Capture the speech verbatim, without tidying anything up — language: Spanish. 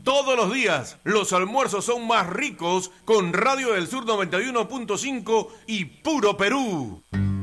Todos los días los almuerzos son más ricos con Radio del Sur noventa y uno punto cinco y Puro Perú.